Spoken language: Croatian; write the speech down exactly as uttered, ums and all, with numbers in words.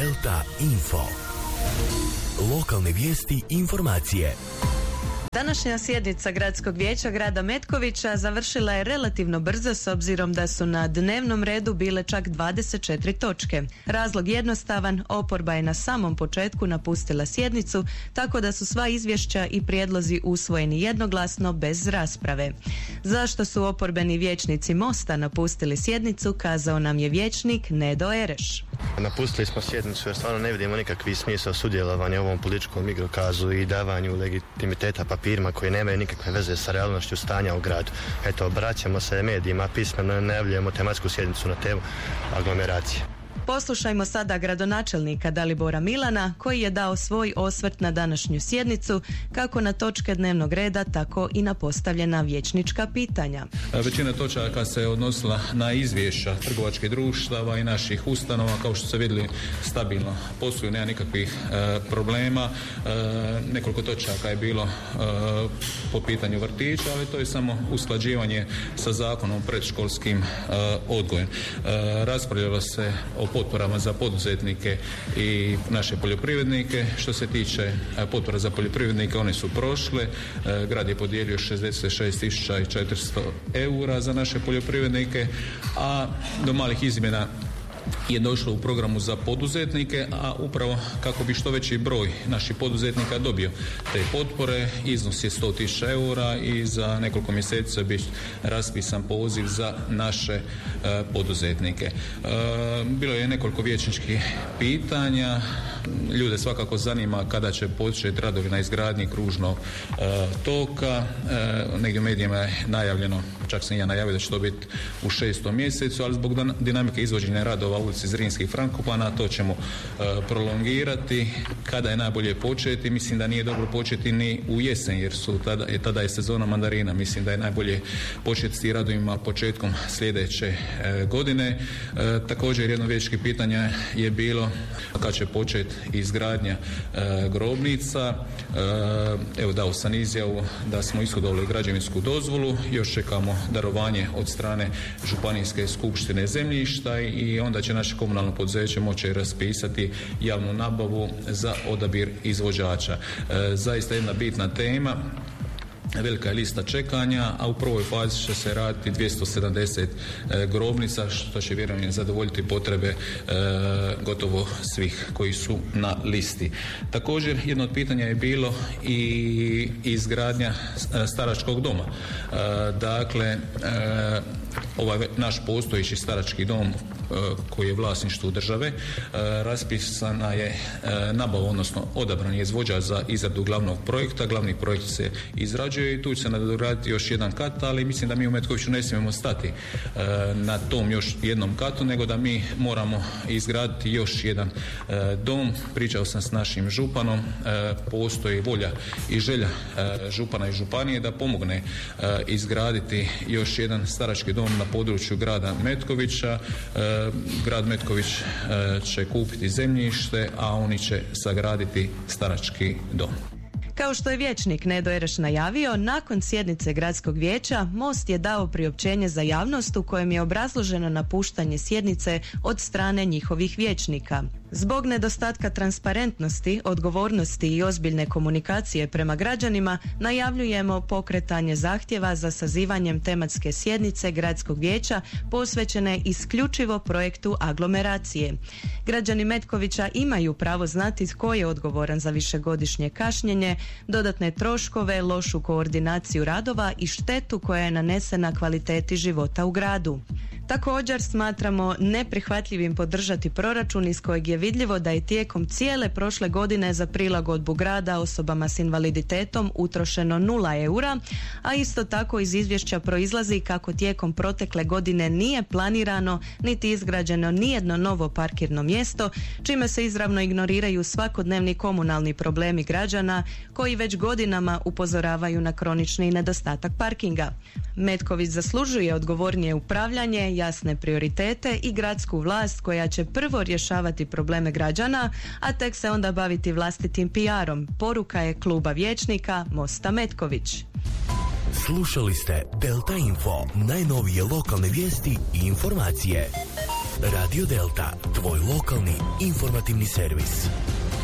Delta Info. Lokalne vijesti i informacije. Današnja sjednica Gradskog vijeća grada Metkovića završila je relativno brzo s obzirom da su na dnevnom redu bile čak dvadeset četiri točke. Razlog jednostavan, oporba je na samom početku napustila sjednicu, tako da su sva izvješća i prijedlozi usvojeni jednoglasno bez rasprave. Zašto su oporbeni vijećnici Mosta napustili sjednicu, kazao nam je vijećnik Nedo Ereš. Napustili smo sjednicu jer stvarno ne vidimo nikakvi smisao sudjelovanja u ovom političkom igrokazu i davanju legitimiteta papirima koji nemaju nikakve veze sa realnošću stanja u gradu. Eto, obraćamo se medijima, pismeno najavljujemo tematsku sjednicu na temu aglomeracije. Poslušajmo sada gradonačelnika Dalibora Milana koji je dao svoj osvrt na današnju sjednicu, kako na točke dnevnog reda, tako i na postavljena vijećnička pitanja. Većina točaka se odnosila na izvješća trgovačkih društava i naših ustanova, kao što ste vidjeli stabilno posluju, nema nikakvih e, problema. E, nekoliko točaka je bilo e, po pitanju vrtića, ali to je samo usklađivanje sa zakonom o predškolskim e, odgojem. E, raspravljalo se o potporama za poduzetnike i naše poljoprivrednike. Što se tiče potpora za poljoprivrednike, one su prošle. Grad je podijelio šezdeset šest tisuća četiristo eura za naše poljoprivrednike, a do malih izmjena je došlo u programu za poduzetnike, a upravo kako bi što veći broj naših poduzetnika dobio te potpore. Iznos je sto tisuća eura i za nekoliko mjeseci bi raspisan poziv za naše e, poduzetnike. E, bilo je nekoliko vijećničkih pitanja. Ljude svakako zanima kada će početi radovi na izgradnji kružnog e, toka. E, negdje u medijima je najavljeno, čak sam ja najavio da će to biti u šestom mjesecu, ali zbog dinamike izvođenja radova u ulici Zrinskih i Frankopana to ćemo e, prolongirati. Kada je najbolje početi? Mislim da nije dobro početi ni u jesen, jer su tada, je, tada je sezona mandarina. Mislim da je najbolje početi s radovima početkom sljedeće e, godine. E, također jedno vijećničko pitanje je bilo kada će početi izgradnja e, grobnica. E, evo dao sam izjavu da smo ishodovali građevinsku dozvolu, još čekamo darovanje od strane Županijske skupštine zemljišta i onda će naše komunalno poduzeće moći raspisati javnu nabavu za odabir izvođača. E, zaista jedna bitna tema. Velika je lista čekanja, a u prvoj fazi će se raditi dvjesto sedamdeset e, grobnica, što će vjerujem zadovoljiti potrebe e, gotovo svih koji su na listi. Također jedno od pitanja je bilo i izgradnja staračkog doma. E, dakle, e, ovaj naš postojeći starački dom koji je vlasništvo države, raspisana je nabava, odnosno odabran je izvođač za izradu glavnog projekta. Glavni projekt se izrađuje i tu će se nadograditi još jedan kat, ali mislim da mi u Metkoviću ne smijemo stati na tom još jednom katu, nego da mi moramo izgraditi još jedan dom. Pričao sam s našim županom, postoji volja i želja župana i županije da pomogne izgraditi još jedan starački dom na području grada Metkovića. Grad Metković će kupiti zemljište, a oni će sagraditi starački dom. Kao što je vijećnik Nedo Ereš najavio, nakon sjednice Gradskog vijeća Most je dao priopćenje za javnost u kojem je obrazloženo napuštanje sjednice od strane njihovih vijećnika. Zbog nedostatka transparentnosti, odgovornosti i ozbiljne komunikacije prema građanima, najavljujemo pokretanje zahtjeva za sazivanjem tematske sjednice Gradskog vijeća posvećene isključivo projektu aglomeracije. Građani Metkovića imaju pravo znati tko je odgovoran za višegodišnje kašnjenje, dodatne troškove, lošu koordinaciju radova i štetu koja je nanesena kvaliteti života u gradu. Također smatramo neprihvatljivim podržati proračun iz kojeg je vidljivo da je tijekom cijele prošle godine za prilagodbu grada osobama s invaliditetom utrošeno nula eura, a isto tako iz izvješća proizlazi kako tijekom protekle godine nije planirano niti izgrađeno nijedno novo parkirno mjesto, čime se izravno ignoriraju svakodnevni komunalni problemi građana koji već godinama upozoravaju na kronični nedostatak parkinga. Metković zaslužuje odgovornije upravljanje, jasne prioritete i gradsku vlast koja će prvo rješavati probleme građana, a tek se onda baviti vlastitim P R-om. Poruka je kluba vijećnika Mosta Metković. Slušali ste Delta Info, najnovije lokalne vijesti i informacije. Radio Delta, tvoj lokalni informativni servis.